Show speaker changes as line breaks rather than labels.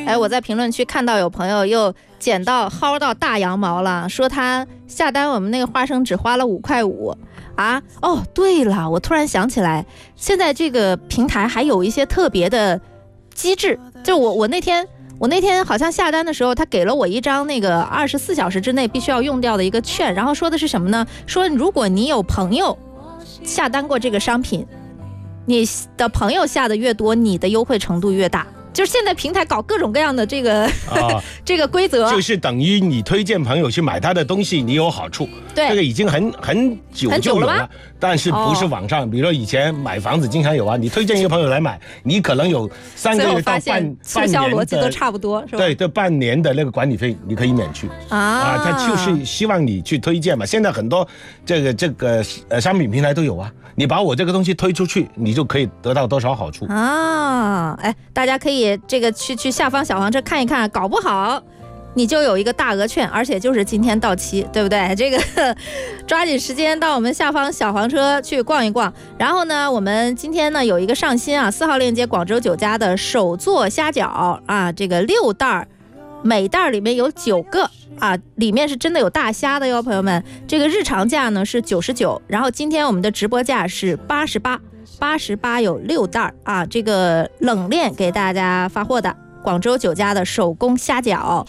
哎，我在评论区看到有朋友又薅到大羊毛了，说他下单我们那个花生只花了5块5啊。哦，对了，我突然想起来，现在这个平台还有一些特别的机制，就我那天好像下单的时候，他给了我一张那个24小时之内必须要用掉的一个券，然后说的是什么呢？说如果你有朋友下单过这个商品，你的朋友下的越多，你的优惠程度越大。就是现在平台搞各种各样的这个、这个规则，
就是等于你推荐朋友去买他的东西，你有好处。
对，
这个已经很久就有了，但是不是网上，比如说以前买房子经常有啊，你推荐一个朋友来买，你可能有3个月到半
促销逻辑都差不多，是吧？
对，这半年的那个管理费你可以免去他就是希望你去推荐嘛。现在很多这个商品平台都有啊，你把我这个东西推出去，你就可以得到多少好处
啊！哎，大家可以这个去下方小黄车看一看，搞不好你就有一个大额券，而且就是今天到期，对不对？这个抓紧时间到我们下方小黄车去逛一逛。然后呢，我们今天呢有一个上新啊，4号链接广州酒家的手做虾饺啊，这个6袋，每袋里面有9个啊，里面是真的有大虾的哟，朋友们。这个日常价呢是99，然后今天我们的直播价是88有6袋啊，这个冷链给大家发货的广州酒家的手工虾饺。